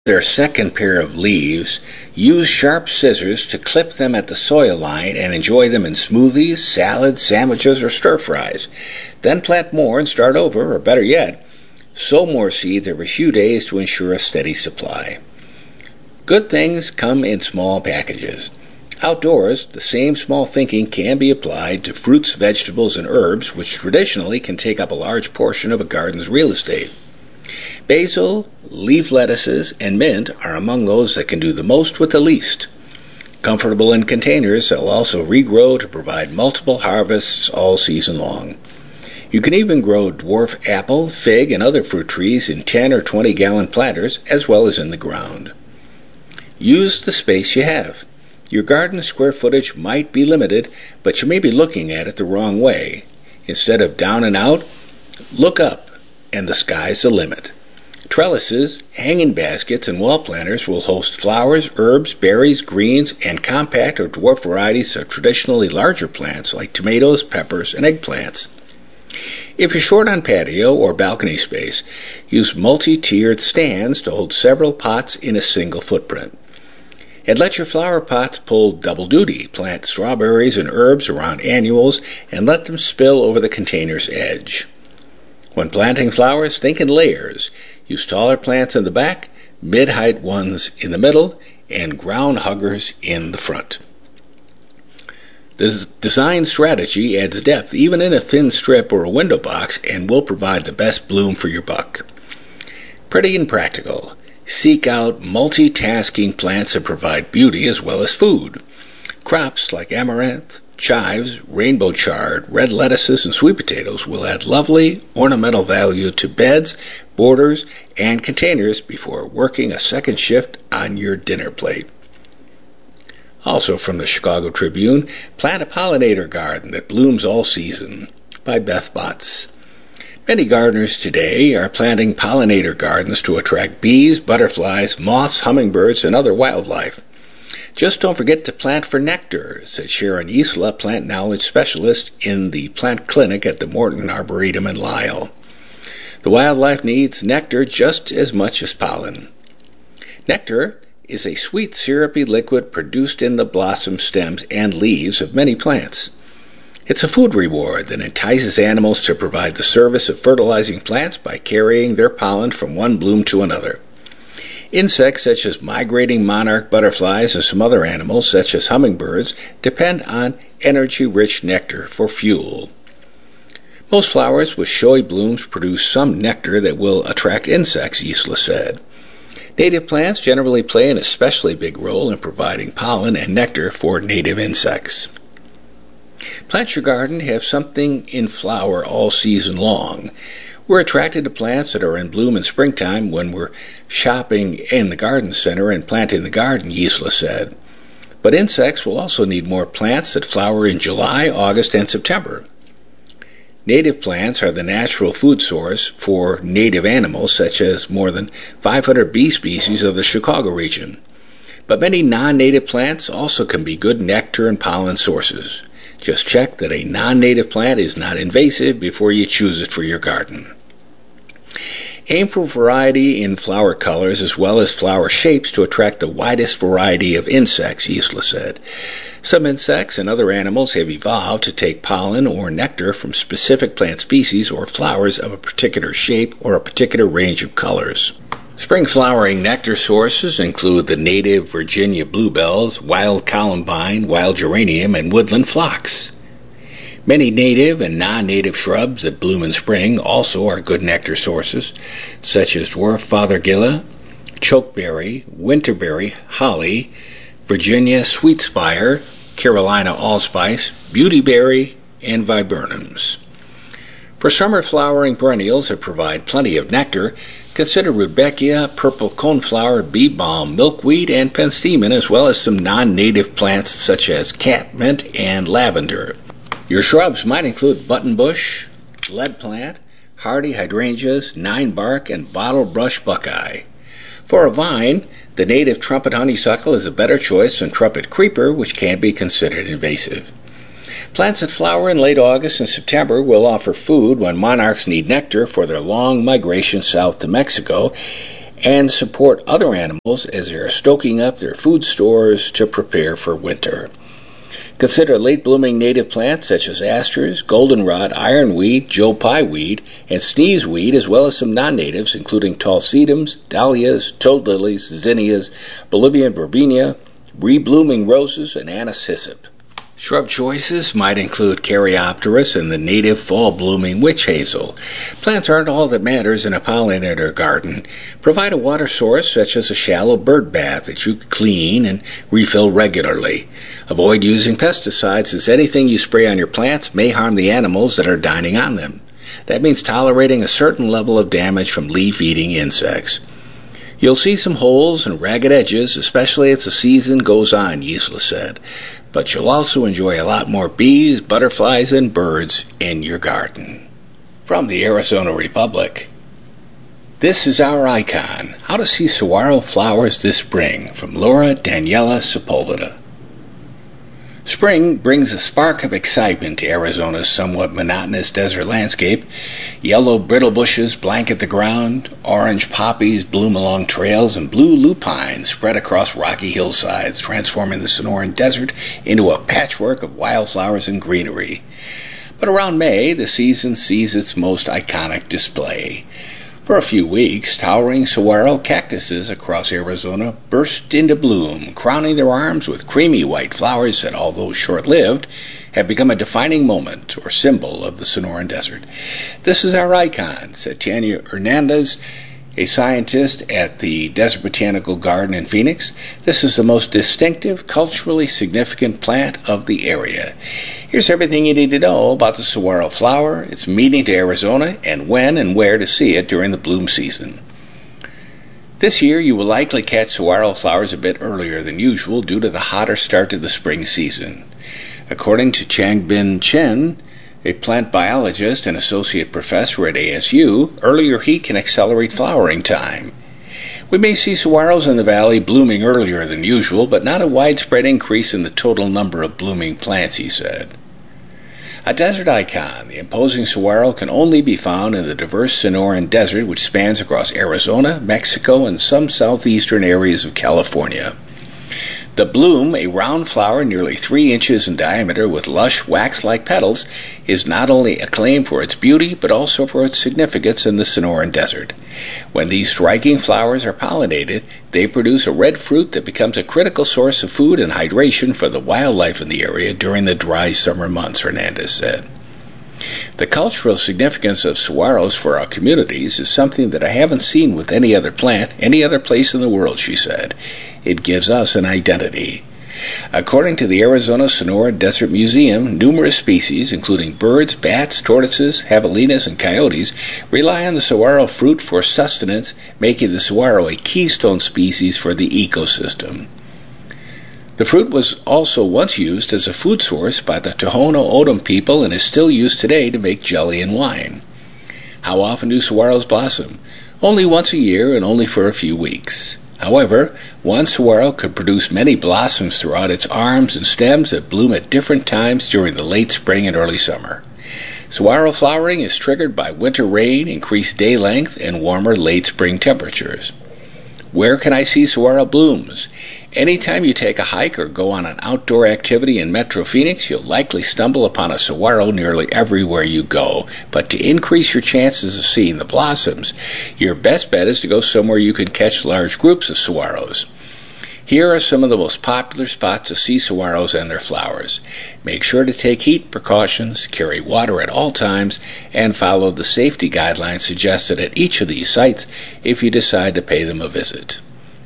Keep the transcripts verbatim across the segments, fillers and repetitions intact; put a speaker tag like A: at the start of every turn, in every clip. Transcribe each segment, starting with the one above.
A: Their second pair of leaves, use sharp scissors to clip them at the soil line and enjoy them in smoothies, salads, sandwiches, or stir fries. Then plant more and start over, or better yet, sow more seeds every few days to ensure a steady supply. Good things come in small packages. Outdoors, the same small thinking can be applied to fruits, vegetables, and herbs, which traditionally can take up a large portion of a garden's real estate. Basil, leaf lettuces, and mint are among those that can do the most with the least. Comfortable in containers, they'll also regrow to provide multiple harvests all season long. You can even grow dwarf apple, fig, and other fruit trees in ten or twenty gallon planters, as well as in the ground. Use the space you have. Your garden square footage might be limited, but you may be looking at it the wrong way. Instead of down and out, look up, and the sky's the limit. Trellises, hanging baskets, and wall planters will host flowers, herbs, berries, greens, and compact or dwarf varieties of traditionally larger plants like tomatoes, peppers, and eggplants. If you're short on patio or balcony space, use multi-tiered stands to hold several pots in a single footprint. And let your flower pots pull double duty. Plant strawberries and herbs around annuals and let them spill over the container's edge. When planting flowers, think in layers. Use taller plants in the back, mid-height ones in the middle, and ground huggers in the front. This design strategy adds depth even in a thin strip or a window box and will provide the best bloom for your buck. Pretty and practical. Seek out multitasking plants that provide beauty as well as food. Crops like amaranth, chives, rainbow chard, red lettuces, and sweet potatoes will add lovely ornamental value to beds, borders, and containers before working a second shift on your dinner plate. Also from the Chicago Tribune, Plant a Pollinator Garden That Blooms All Season by Beth Botts. Many gardeners today are planting pollinator gardens to attract bees, butterflies, moths, hummingbirds, and other wildlife. Just don't forget to plant for nectar, said Sharon Isla, plant knowledge specialist in the plant clinic at the Morton Arboretum in Lisle. The wildlife needs nectar just as much as pollen. Nectar is a sweet, syrupy liquid produced in the blossom stems and leaves of many plants. It's a food reward that entices animals to provide the service of fertilizing plants by carrying their pollen from one bloom to another. Insects such as migrating monarch butterflies and some other animals such as hummingbirds depend on energy-rich nectar for fuel. Most flowers with showy blooms produce some nectar that will attract insects, Isla said. Native plants generally play an especially big role in providing pollen and nectar for native insects. Plant your garden to have something in flower all season long. We're attracted to plants that are in bloom in springtime when we're shopping in the garden center and planting the garden, Isla said. But insects will also need more plants that flower in July, August, and September. Native plants are the natural food source for native animals, such as more than five hundred bee species of the Chicago region. But many non-native plants also can be good nectar and pollen sources. Just check that a non-native plant is not invasive before you choose it for your garden. Aim for variety in flower colors as well as flower shapes to attract the widest variety of insects, Isla said. Some insects and other animals have evolved to take pollen or nectar from specific plant species or flowers of a particular shape or a particular range of colors. Spring flowering nectar sources include the native Virginia bluebells, wild columbine, wild geranium, and woodland phlox. Many native and non-native shrubs that bloom in spring also are good nectar sources, such as dwarf fothergilla, chokeberry, winterberry, holly, Virginia sweetspire, Carolina allspice, beautyberry, and viburnums. For summer flowering perennials that provide plenty of nectar, consider rudbeckia, purple coneflower, bee balm, milkweed, and penstemon, as well as some non-native plants such as catmint and lavender. Your shrubs might include buttonbush, lead plant, hardy hydrangeas, ninebark, and bottlebrush buckeye. For a vine, the native trumpet honeysuckle is a better choice than trumpet creeper, which can be considered invasive. Plants that flower in late August and September will offer food when monarchs need nectar for their long migration south to Mexico, and support other animals as they are stoking up their food stores to prepare for winter. Consider late-blooming native plants such as asters, goldenrod, ironweed, Joe Pye weed, and sneezeweed, as well as some non-natives, including tall sedums, dahlias, toad lilies, zinnias, Bolivian verbena, reblooming roses, and anise hyssop. Shrub choices might include Caryopteris and the native fall-blooming witch hazel. Plants aren't all that matters in a pollinator garden. Provide a water source such as a shallow bird bath that you clean and refill regularly. Avoid using pesticides, as anything you spray on your plants may harm the animals that are dining on them. That means tolerating a certain level of damage from leaf-eating insects. You'll see some holes and ragged edges, especially as the season goes on, Gisela said. But you'll also enjoy a lot more bees, butterflies, and birds in your garden. From the Arizona Republic, this is our icon, How to See Saguaro Flowers This Spring, from Laura Daniela Sepulveda. Spring brings a spark of excitement to Arizona's somewhat monotonous desert landscape. Yellow brittle bushes blanket the ground, orange poppies bloom along trails, and blue lupines spread across rocky hillsides, transforming the Sonoran Desert into a patchwork of wildflowers and greenery. But around May, the season sees its most iconic display. For a few weeks, towering saguaro cactuses across Arizona burst into bloom, crowning their arms with creamy white flowers that, although short-lived, have become a defining moment or symbol of the Sonoran Desert. This is our icon, said Tanya Hernandez, a scientist at the Desert Botanical Garden in Phoenix. This is the most distinctive, culturally significant plant of the area. Here's everything you need to know about the saguaro flower, its meaning to Arizona, and when and where to see it during the bloom season. This year, you will likely catch saguaro flowers a bit earlier than usual due to the hotter start to the spring season. According to Changbin Chen, a plant biologist and associate professor at A S U, earlier heat can accelerate flowering time. We may see saguaros in the valley blooming earlier than usual, but not a widespread increase in the total number of blooming plants, he said. A desert icon, the imposing saguaro can only be found in the diverse Sonoran Desert, which spans across Arizona, Mexico, and some southeastern areas of California. The bloom, a round flower nearly three inches in diameter with lush wax-like petals, is not only acclaimed for its beauty, but also for its significance in the Sonoran Desert. When these striking flowers are pollinated, they produce a red fruit that becomes a critical source of food and hydration for the wildlife in the area during the dry summer months, Hernandez said. The cultural significance of saguaros for our communities is something that I haven't seen with any other plant, any other place in the world, she said. It gives us an identity. According to the Arizona Sonora Desert Museum, numerous species, including birds, bats, tortoises, javelinas, and coyotes, rely on the saguaro fruit for sustenance, making the saguaro a keystone species for the ecosystem. The fruit was also once used as a food source by the Tohono O'odham people and is still used today to make jelly and wine. How often do saguaros blossom? Only once a year and only for a few weeks. However, one saguaro could produce many blossoms throughout its arms and stems that bloom at different times during the late spring and early summer. Saguaro flowering is triggered by winter rain, increased day length, and warmer late spring temperatures. Where can I see saguaro blooms? Anytime you take a hike or go on an outdoor activity in Metro Phoenix, you'll likely stumble upon a saguaro nearly everywhere you go. But to increase your chances of seeing the blossoms, your best bet is to go somewhere you can catch large groups of saguaros. Here are some of the most popular spots to see saguaros and their flowers. Make sure to take heat precautions, carry water at all times, and follow the safety guidelines suggested at each of these sites if you decide to pay them a visit.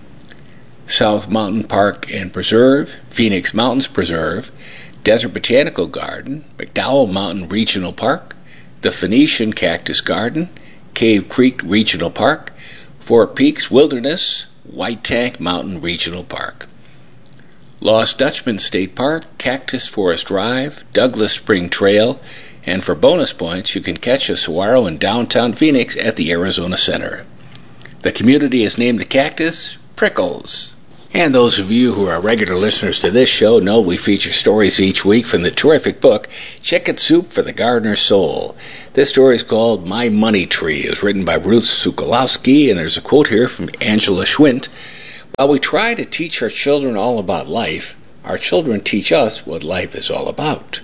A: South Mountain Park and Preserve, Phoenix Mountains Preserve, Desert Botanical Garden, McDowell Mountain Regional Park, the Phoenician Cactus Garden, Cave Creek Regional Park, Fort Peaks Wilderness, White Tank Mountain Regional Park. Lost Dutchman State Park, Cactus Forest Drive, Douglas Spring Trail, and for bonus points, you can catch a saguaro in downtown Phoenix at the Arizona Center. The community has named the cactus Prickles. And those of you who are regular listeners to this show know we feature stories each week from the terrific book, Chicken Soup for the Gardener's Soul. This story is called My Money Tree. It was written by Ruth Sokolowski, and there's a quote here from Angela Schwint. While we try to teach our children all about life, our children teach us what life is all about.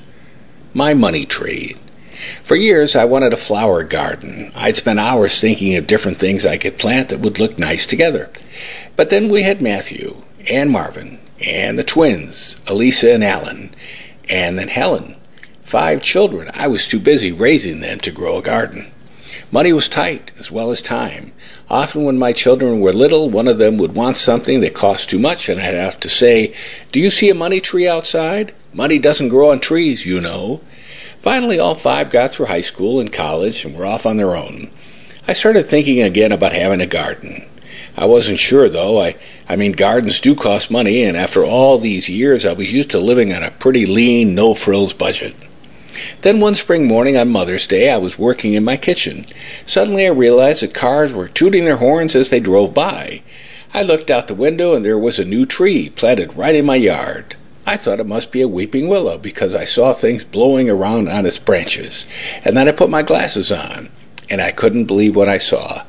A: My Money Tree. For years, I wanted a flower garden. I'd spent hours thinking of different things I could plant that would look nice together. But then we had Matthew, and Marvin, and the twins, Elisa and Alan, and then Helen. Five children. I was too busy raising them to grow a garden. Money was tight, as well as time. Often when my children were little, one of them would want something that cost too much, and I'd have to say, "Do you see a money tree outside? Money doesn't grow on trees, you know." Finally, all five got through high school and college and were off on their own. I started thinking again about having a garden. I wasn't sure, though. I, I mean, gardens do cost money, and after all these years, I was used to living on a pretty lean, no-frills budget. Then one spring morning on Mother's Day, I was working in my kitchen. Suddenly I realized that cars were tooting their horns as they drove by. I looked out the window, and there was a new tree planted right in my yard. I thought it must be a weeping willow because I saw things blowing around on its branches. And then I put my glasses on, and I couldn't believe what I saw.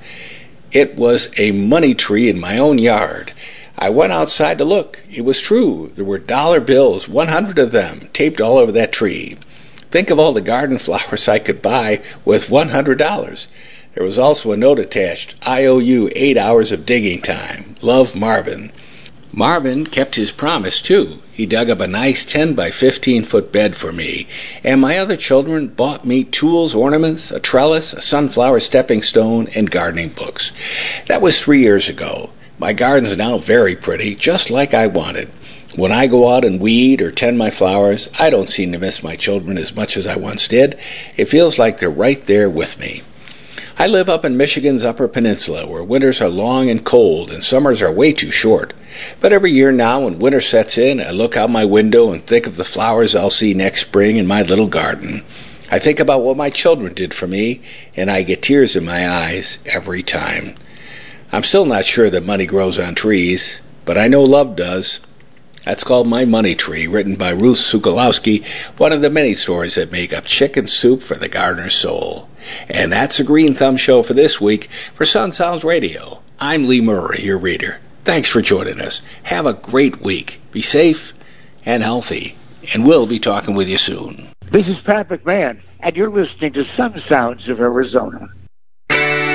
A: It was a money tree in my own yard. I went outside to look. It was true. There were dollar bills, one hundred of them, taped all over that tree. Think of all the garden flowers I could buy with one hundred dollars. There was also a note attached. I owe you eight hours of digging time. Love, Marvin. Marvin kept his promise, too. He dug up a nice ten by fifteen foot bed for me, and my other children bought me tools, ornaments, a trellis, a sunflower stepping stone, and gardening books. That was three years ago. My garden's now very pretty, just like I wanted. When I go out and weed or tend my flowers, I don't seem to miss my children as much as I once did. It feels like they're right there with me. I live up in Michigan's Upper Peninsula, where winters are long and cold and summers are way too short. But every year now, when winter sets in, I look out my window and think of the flowers I'll see next spring in my little garden. I think about what my children did for me, and I get tears in my eyes every time. I'm still not sure that money grows on trees, but I know love does. That's called My Money Tree, written by Ruth Sokolowski, one of the many stories that make up Chicken Soup for the Gardener's Soul. And that's a Green Thumb Show for this week. For Sun Sounds Radio, I'm Lee Murray, your reader. Thanks for joining us. Have a great week. Be safe and healthy, and we'll be talking with you soon.
B: This is Pat McMahon, and you're listening to Sun Sounds of Arizona.